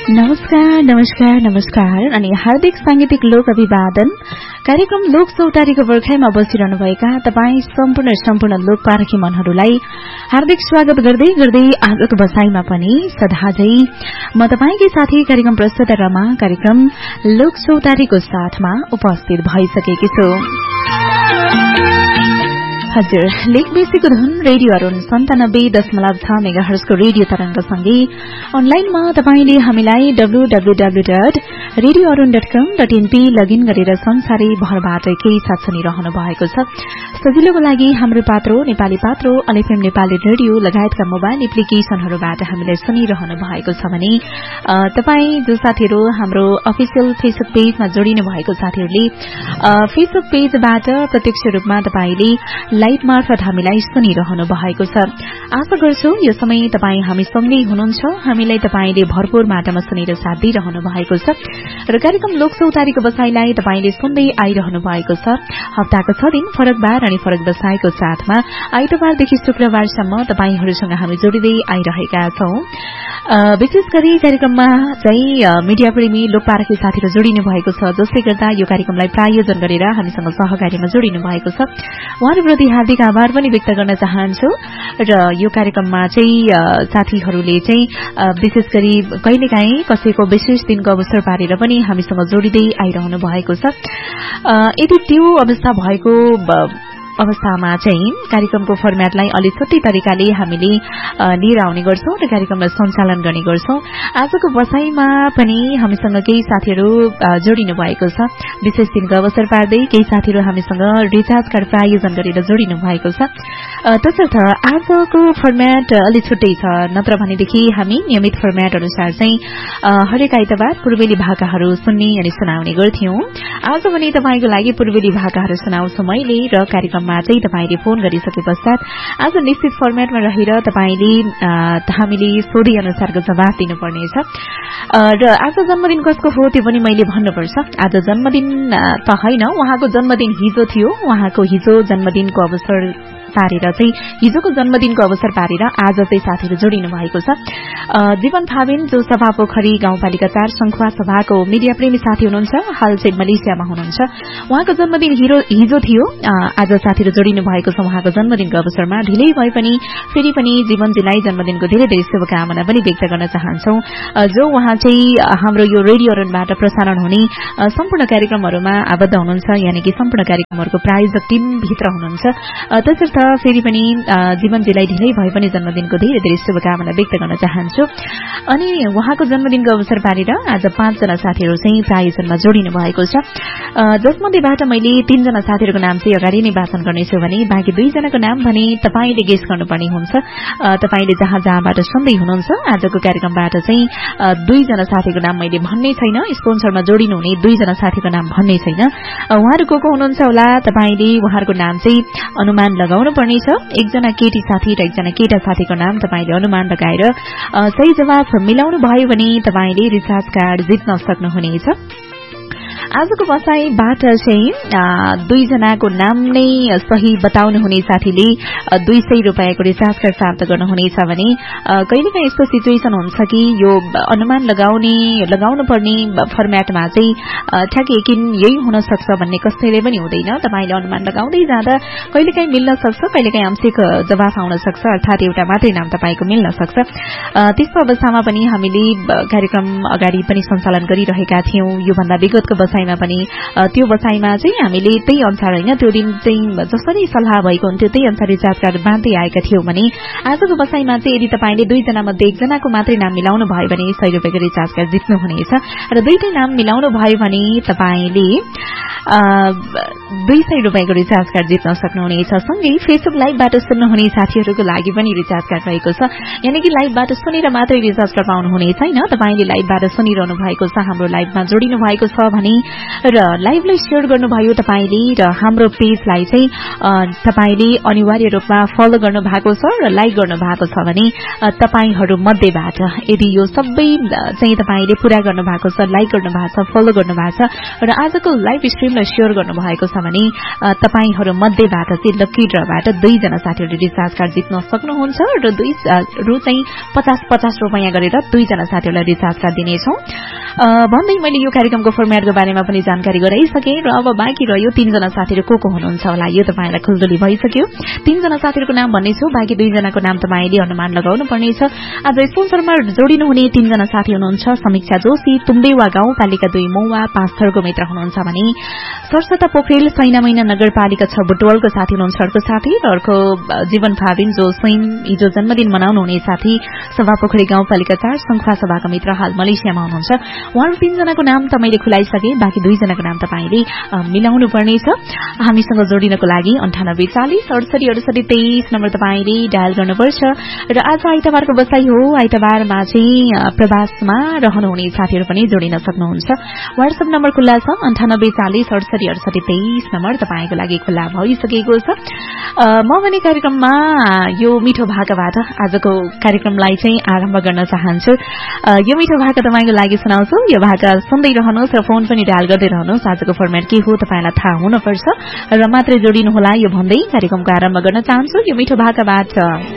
नमस्कार नमस्कार नमस्कार अनि हार्दिक सांगीतिक लोक अभिवादन कार्यक्रम लोक चौतारीको बर्खाइमा बसिरहनुभएका तपाईँ सम्पूर्ण लोकपारखी मनहरूलाई हार्दिक स्वागत गर्दै आजको बसाईमा पनि सदाझै म तपाईंकै साथी कार्यक्रम प्रस्तुता रमा कार्यक्रम लोक चौतारीको साथमा उपस्थित भइसकेकी छु। हजुर, लेकबेसीको धुन रेडियो अरुण 97.6 मेगाहर्जको रेडियो तरंगसँगै अनलाइनमा तपाईले हामीलाई www.radioarun.com.np लगइन गरेर संसारै भरबाट केही साथ सुनिरहनु भएको छ। सजिलोको लागि हाम्रो पात्रो नेपाली पात्रो एफएम नेपाली रेडियो लगायतका मोबाइल एप्लिकेशनहरूबाट हामीलाई सुनिरहनु भएको छ भने तपाई जो साथीहरू हाम्रो अफिसियल फेसबुक पेजमा जोडिनु भएको साथीहरूले फेसबुक पेजबाट प्रत्यक्ष रूपमा तपाईले लाइभ मार्फत हामीलाई सुनिरहनु भएको छ। आशा गर्छु यो समय तपाई हामीसँगै हुनुहुन्छ, हामीलाई तपाईले भरपूर मात्रामा सुनेर साथ दिइरहनु भएको छ र कार्यक्रम लोक चौतारीको बसाईलाई तपाईले सुन्दै आइरहनु भएको छ। हप्ताको 6 दिन फरक बार अनि फरक बसाईको साथमा आइतबारदेखि शुक्रबारसम्म तपाईहरुसँग हामी जोडिदै आइरहेका छौं। विशेष गरी कार्यक्रममा चाहिँ मिडिया प्रेमी लोकपारखी साथीहरू जोडिनु भएको छ, जसले गर्दा यो कार्यक्रमलाई प्रायोजन गरेर हामीसँग सहकार्यमा जोडिनु भएको छ। उहाँहरुप्रति हार्दिक आभार पनि व्यक्त गर्न चाहन्छु र यो कार्यक्रममा चाहिँ साथीहरूले चाहिँ विशेष गरी कहिलेकाहीँ कसैको विशेष दिनको अवसर पारेर पनि हामीसँग जोडिदै आइरहनु भएको छ। यदि त्यो अवस्था भएको अवस्थामा चाहिँ कार्यक्रमको फर्म्याटलाई अलि छुट्टै तरिकाले हामीले लिएर आउने गर्छौं र कार्यक्रमलाई सञ्चालन गर्ने गर्छौं। आजको बसाईमा पनि हामीसँग केही साथीहरू जोडिनु भएको छ। विशेष दिनको अवसर पार्दै केही साथीहरू हामीसँग रिचार्ज कार्ड प्रायोजन गरेर जोडिनु भएको छ। तसर्थ आजको फर्म्याट अलि छुट्टै छ, नत्र भनेदेखि हामी नियमित फर्म्याट अनुसार चाहिँ हरेक आइतबार पूर्वेली भाकाहरू सुन्ने अनि सुनाउने गर्थ्यौं। आज पनि तपाईको लागि पूर्वेली भाकाहरू सुनाउँछु मैले र कार्यक्रम चाहिँ तपाईले फोन गरिसके पश्चात आज निश्चित फर्म्याटमा रहेर तपाईले हामीले सोधे अनुसारको जवाफ दिनुपर्नेछ। र आज जन्मदिन कसको हो त्यो पनि मैले भन्नुपर्छ। आज जन्मदिन त होइन, उहाँको जन्मदिन हिजो थियो। उहाँको हिजो जन्मदिनको अवसर पारेर चाहिँ हिजोको जन्मदिनको अवसर पारेर आज चाहिँ साथीहरू जोडिनु भएको छ। जीवन थाबिन जो सभापोखरी गाउँपालिका 4 संखुवा सभाको मिडिया प्रेमी साथी हुनुहुन्छ, हाल चाहिँ मलेसियामा हुनुहुन्छ। उहाँको जन्मदिन हिजो थियो। आज साथीहरू जोडिनु भएको छ उहाँको जन्मदिनको अवसरमा। ढिलै भए पनि फेरि पनि जीवनजीलाई जन्मदिनको धेरै धेरै शुभकामना पनि व्यक्त गर्न चाहन्छौं। जो उहाँ चाहिँ हाम्रो यो रेडियो अरुणबाट प्रसारण हुने सम्पूर्ण कार्यक्रमहरूमा आबद्ध हुनुहुन्छ, यानि कि सम्पूर्ण कार्यक्रमहरूको प्रायोजक टिम भित्र हुनुहुन्छ। त्यसर्थ फेरि पनि जीवनजीलाई ढिलै भए पनि जन्मदिनको धेरै धेरै शुभकामना व्यक्त गर्न चाहन्छु। अनि उहाँको जन्मदिनको अवसर पारेर आज 5 जना साथीहरू चाहिँ प्रायोजनमा जोडिनु भएको छ, जसमध्येबाट मैले 3 जना साथीहरूको नाम चाहिँ अगाडि नै वाचन गर्नेछु भने बाँकी 2 जनाको नाम भने तपाईले गेस गर्नुपर्ने हुन्छ। तपाईले जहाँबाट सुन्दै हुनुहुन्छ आजको कार्यक्रमबाट चाहिँ 2 जना साथीको नाम मैले भन्ने छैन, स्पोन्सरमा जोडिनु हुने 2 जना साथीको नाम भन्ने छैन। उहाँहरू को हुनुहुन्छ होला तपाईले उहाँहरूको नाम चाहिँ अनुमान लगाउनु पर्नेछ। एकजना केटी साथी र एकजना केटा साथीको नाम तपाईले अनुमान लगाएर सही जवाफ मिलाउनु भयो भने तपाईले रिचार्ज कार्ड जित्न सक्नुहुनेछ। आजको बसाईबाट चाहिँ 2 जनाको नाम नै सही बताउनु हुने साथीले 200 रुपैयाँको रिचार्ज कार्ड प्राप्त गर्नुहुनेछ भने कहिलेकाहीँ यस्तो सिचुएसन हुन्छ कि यो अनुमान लगाउनु पर्ने फर्म्याटमा चाहिँ ठ्याक्कै यकिन यही हुन सक्छ भन्ने कसैले पनि हुँदैन। तपाईले अनुमान लगाउँदै जाँदा कहिलेकाहीँ मिल्न सक्छ, कहिलेकाहीँ आंशिक जवाफ आउन सक्छ, अर्थात एउटा मात्रै नाम तपाईको मिल्न सक्छ। त्यस्तो अवस्थामा पनि हामीले कार्यक्रम अगाडि पनि सञ्चालन गरिरहेका थियौं। यो भन्दा विगतको बसाईमा पनि त्यो बसाईमा चाहिँ हामीले त्यही अनुसार हैन, त्यो दिन चाहिँ जसरी सल्लाह भएको हुन्थ्यो त्यही अनुसार रिचार्ज कार्ड बाँड्दै आएका थियौं भने आजको बसाईमा चाहिँ यदि तपाईले 2 जना मध्ये 1 जनाको मात्रै नाम मिलाउनु भयो भने 100 रुपैयाँको रिचार्ज कार्ड जित्नुहुनेछ र दुईटै नाम मिलाउनु भयो भने तपाईले 200 रुपैयाँको रिचार्ज कार्ड जित्न सक्नुहुनेछ। सँगै फेसबुक लाइभबाट सुन्नुहुने साथीहरूको लागि पनि रिचार्ज कार्ड रहेको छ, यानि कि लाइभबाट सुनेर मात्रै रिचार्ज कार्ड पाउनु हुने छैन। तपाईले लाइभबाट सुनिरहनु भएको छ, हाम्रो लाइभमा जोडिनु भएको छ भने र लाइभलाई सेयर गर्नुभयो तपाईले र हाम्रो पेजलाई चाहिँ तपाईले अनिवार्य रूपमा फलो गर्नु भएको छ र लाइक गर्नु भएको छ भने तपाईहरु मध्येबाट यदि यो सबै चाहिँ तपाईले पूरा गर्नु भएको छ, लाइक गर्नु भएको छ, फलो गर्नु भएको छ र आजको लाइभ स्ट्रिमलाई शेयर गर्नु भएको छ भने तपाईहरु मध्येबाट चाहिँ लकी ड्रबाट 2 जना साथीहरुले रिचार्ज कार्ड जित्न सक्नुहुन्छ र 2 चाहिँ 50-50 रुपैयाँ गरेर 2 जना साथीहरुलाई रिचार्ज कार्ड दिनेछौं भन्दै मैले यो कार्यक्रमको फर्म्याटको बारेमा पनि जानकारी गराइसके र अब बाँकी रह्यो 3 जना साथीहरु को हुनुहुन्छ होला यो तपाईलाई खुल्दुली भइसक्यो। 3 जना साथीहरुको नाम भन्नेछु, बाँकी 2 जनाको नाम तपाईले अनुमान लगाउनु पर्नेछ। आज स्पोन्सरमा जोडिनु हुने 3 जना साथी हुनुहुन्छ समीक्षा जोशी, तुम्बेवा गाउँपालिका 2 मौवा 5 थरको मित्र हुनुहुन्छ भने सरसता पोखरेल सैनामैना नगरपालिका 6 बुटवलको साथी हुनुहुन्छ अर्को साथी र अर्को जीवन फाबिन जो स्वयं हिजो जन्मदिन मनाउनु हुने साथी सभा पोखरी गाउँपालिका 4 संखुवा सभाका मित्र हाल मलेसियामा हुनुहुन्छ। उहाँहरु 3 जनाको नाम तपाईले खुलाइसके, बाँकी 2 जनाको नाम तपाईले मिलाउनु पर्नेछ। हामीसँग जोडिनको लागि 98 40 68 68 23 नम्बर तपाईले डायल गर्नुपर्छ र आज आइतबारको बसाई हो। आइतबारमा चाहिँ प्रवासमा रहनुहुने साथीहरु पनि जोडिन सक्नुहुन्छ। WhatsApp नम्बर खुल्ला छ 98 40 68 68 23 नम्बर तपाईको लागि खुल्ला भइसकेको छ। म भने कार्यक्रममा यो मिठो भाकाबाट आजको कार्यक्रमलाई चाहिँ आरम्भ गर्न चाहन्छु। यो मिठो भाका तपाईको लागि सुनाउँछु। यो भाका सुन्दै रहनुहोस् र फोन पनि डायल गर्दै रहनुहोस्। आजको फर्म्याट के हो तपाईलाई थाहा हुनुपर्छ र मात्रै जोडिनु होला यो भन्दै कार्यक्रमको आरम्भ गर्न चाहन्छु। यो मिठो भाकाबाट